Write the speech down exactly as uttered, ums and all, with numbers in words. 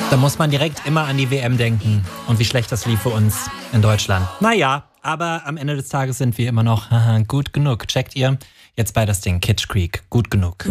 Da muss man direkt immer an die W M denken und wie schlecht das lief für uns in Deutschland. Naja, aber am Ende des Tages sind wir immer noch haha, gut genug. Checkt ihr? Jetzt bei das Ding Kitsch Creek. Gut genug.